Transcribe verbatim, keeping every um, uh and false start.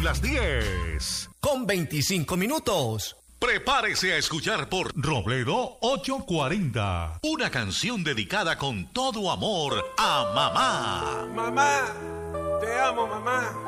Son las diez. Con veinticinco minutos. Prepárese a escuchar por Robledo ochocientos cuarenta. Una canción dedicada con todo amor a mamá. Mamá, te amo, mamá.